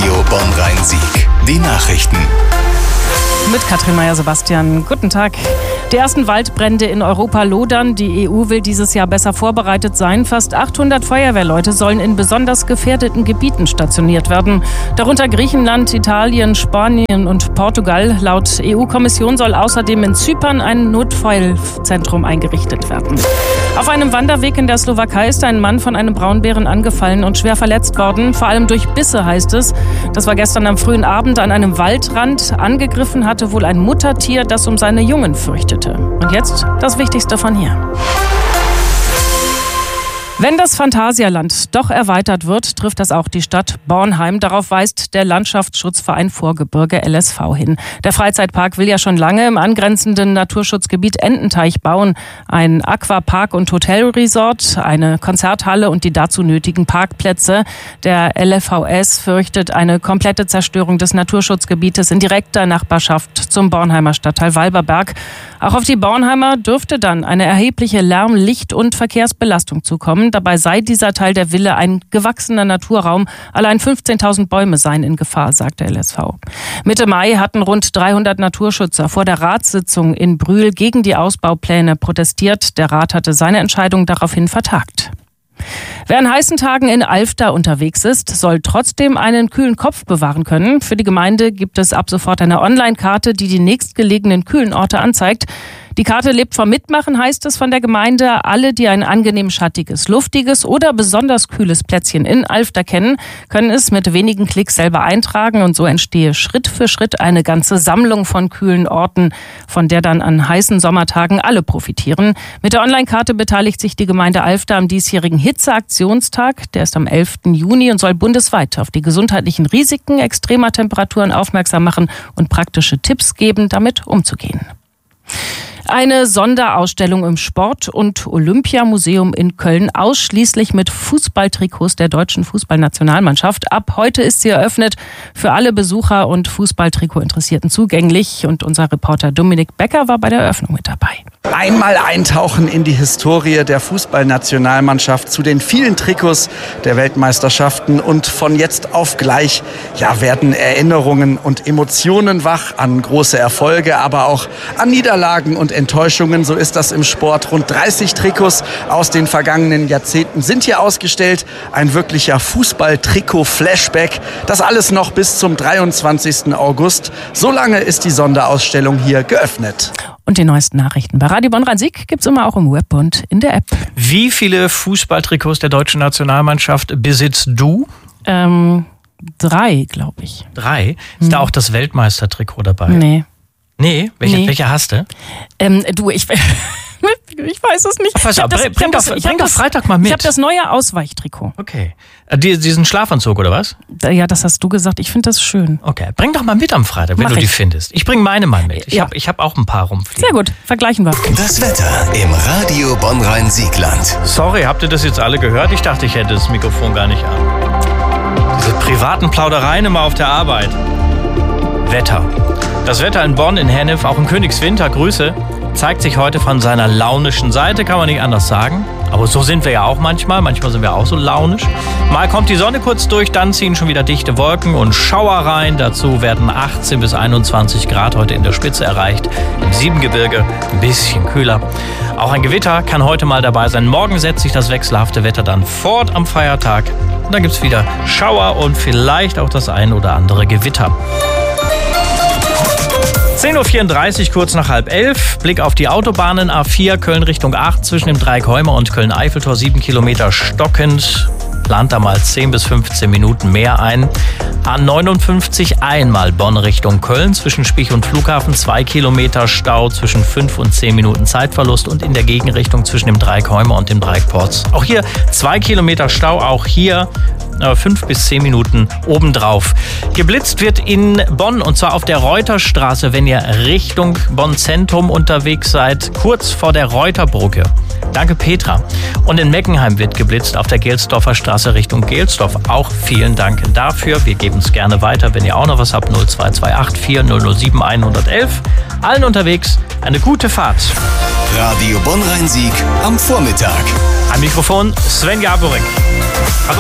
Radio Bonn-Rhein-Sieg. Die Nachrichten. Mit Katrin Meyer-Sebastian. Guten Tag. Die ersten Waldbrände in Europa lodern. Die EU will dieses Jahr besser vorbereitet sein. Fast 800 Feuerwehrleute sollen in besonders gefährdeten Gebieten stationiert werden. Darunter Griechenland, Italien, Spanien und Portugal. Laut EU-Kommission soll außerdem in Zypern ein Notfallzentrum eingerichtet werden. Auf einem Wanderweg in der Slowakei ist ein Mann von einem Braunbären angefallen und schwer verletzt worden. Vor allem durch Bisse, heißt es. Das war gestern am frühen Abend an einem Waldrand. Angegriffen hatte wohl ein Muttertier, das um seine Jungen fürchtete. Und jetzt das Wichtigste von hier. Wenn das Phantasialand doch erweitert wird, trifft das auch die Stadt Bornheim. Darauf weist der Landschaftsschutzverein Vorgebirge LSV hin. Der Freizeitpark will ja schon lange im angrenzenden Naturschutzgebiet Ententeich bauen. Ein Aquapark- und Hotelresort, eine Konzerthalle und die dazu nötigen Parkplätze. Der LVS fürchtet eine komplette Zerstörung des Naturschutzgebietes in direkter Nachbarschaft zum Bornheimer Stadtteil Walberberg. Auch auf die Bornheimer dürfte dann eine erhebliche Lärm-, Licht- und Verkehrsbelastung zukommen. Dabei sei dieser Teil der Ville ein gewachsener Naturraum. Allein 15.000 Bäume seien in Gefahr, sagt der LSV. Mitte Mai hatten rund 300 Naturschützer vor der Ratssitzung in Brühl gegen die Ausbaupläne protestiert. Der Rat hatte seine Entscheidung daraufhin vertagt. Wer an heißen Tagen in Alfter unterwegs ist, soll trotzdem einen kühlen Kopf bewahren können. Für die Gemeinde gibt es ab sofort eine Online-Karte, die die nächstgelegenen kühlen Orte anzeigt. Die Karte lebt vom Mitmachen, heißt es von der Gemeinde. Alle, die ein angenehm schattiges, luftiges oder besonders kühles Plätzchen in Alfter kennen, können es mit wenigen Klicks selber eintragen. Und so entstehe Schritt für Schritt eine ganze Sammlung von kühlen Orten, von der dann an heißen Sommertagen alle profitieren. Mit der Online-Karte beteiligt sich die Gemeinde Alfter am diesjährigen Hitzeaktionstag. Der ist am 11. Juni und soll bundesweit auf die gesundheitlichen Risiken extremer Temperaturen aufmerksam machen und praktische Tipps geben, damit umzugehen. Eine Sonderausstellung im Sport- und Olympiamuseum in Köln, ausschließlich mit Fußballtrikots der deutschen Fußballnationalmannschaft. Ab heute ist sie eröffnet, für alle Besucher und Fußballtrikot-Interessierten zugänglich. Und unser Reporter Dominik Becker war bei der Eröffnung mit dabei. Einmal eintauchen in die Historie der Fußballnationalmannschaft, zu den vielen Trikots der Weltmeisterschaften. Und von jetzt auf gleich werden Erinnerungen und Emotionen wach an große Erfolge, aber auch an Niederlagen und Enttäuschungen. So ist das im Sport. Rund 30 Trikots aus den vergangenen Jahrzehnten sind hier ausgestellt. Ein wirklicher Fußball-Trikot-Flashback. Das alles noch bis zum 23. August. So lange ist die Sonderausstellung hier geöffnet. Und die neuesten Nachrichten bei Radio Bonn-Rhein-Sieg gibt's immer auch im Web und in der App. Wie viele Fußballtrikots der deutschen Nationalmannschaft besitzt du? 3, glaube ich. 3? Ist da auch das Weltmeistertrikot dabei? Nee. Nee? Welche hast du? Ich weiß es nicht. Bring doch Freitag mal mit. Ich habe das neue Ausweichtrikot. Okay. Diesen Schlafanzug oder was? Ja, das hast du gesagt. Ich finde das schön. Okay. Bring doch mal mit am Freitag, wenn du die findest. Ich bringe meine mal mit. Ich hab auch ein paar rumfliegen. Sehr gut. Vergleichen wir. Das Wetter im Radio Bonn-Rhein-Siegland. Sorry, habt ihr das jetzt alle gehört? Ich dachte, ich hätte das Mikrofon gar nicht an. Diese privaten Plaudereien immer auf der Arbeit. Wetter. Das Wetter in Bonn, in Hennef, auch in Königswinter, Grüße, zeigt sich heute von seiner launischen Seite, kann man nicht anders sagen. Aber so sind wir ja auch manchmal sind wir auch so launisch. Mal kommt die Sonne kurz durch, dann ziehen schon wieder dichte Wolken und Schauer rein. Dazu werden 18 bis 21 Grad heute in der Spitze erreicht. Im Siebengebirge ein bisschen kühler. Auch ein Gewitter kann heute mal dabei sein. Morgen setzt sich das wechselhafte Wetter dann fort am Feiertag. Und dann gibt es wieder Schauer und vielleicht auch das ein oder andere Gewitter. 10.34 Uhr, kurz nach 10:30. Blick auf die Autobahnen. A4 Köln Richtung 8 zwischen dem Dreikäumer und Köln-Eiffeltor 7 Kilometer stockend. Plant da mal 10 bis 15 Minuten mehr ein. A59 einmal Bonn Richtung Köln zwischen Spich und Flughafen 2 Kilometer Stau zwischen 5 und 10 Minuten Zeitverlust und in der Gegenrichtung zwischen dem Dreikäumer und dem Dreieckports. Auch hier 2 Kilometer Stau, auch hier 5 bis 10 Minuten obendrauf. Geblitzt wird in Bonn und zwar auf der Reuterstraße, wenn ihr Richtung Bonn-Zentrum unterwegs seid, kurz vor der Reuterbrücke. Danke Petra. Und in Meckenheim wird geblitzt auf der Gelsdorfer Straße Richtung Gelsdorf. Auch vielen Dank dafür. Wir geben es gerne weiter, wenn ihr auch noch was habt. 0228 4007 111. Allen unterwegs eine gute Fahrt. Radio Bonn-Rhein-Sieg am Vormittag. Am Mikrofon Sven Gaborek.